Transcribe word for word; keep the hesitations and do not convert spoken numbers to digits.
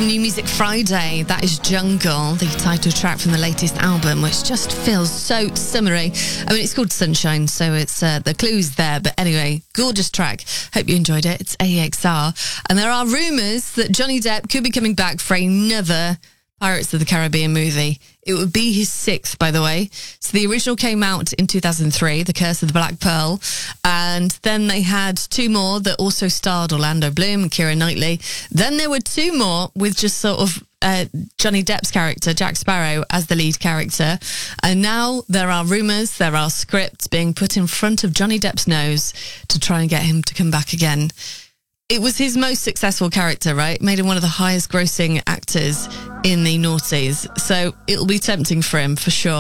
from New Music Friday. That is Jungle, the title track from the latest album, which just feels so summery. I mean, it's called Sunshine, so it's uh, the clue's there. But anyway, gorgeous track. Hope you enjoyed it. It's A X R. And there are rumours that Johnny Depp could be coming back for another Pirates of the Caribbean movie. It would be his sixth, by the way. So the original came out in two thousand three, The Curse of the Black Pearl. And then they had two more that also starred Orlando Bloom and Keira Knightley. Then there were two more with just sort of uh, Johnny Depp's character, Jack Sparrow, as the lead character. And now there are rumours, there are scripts being put in front of Johnny Depp's nose to try and get him to come back again. It was his most successful character, right? Made him one of the highest grossing actors in the noughties. So it'll be tempting for him, for sure.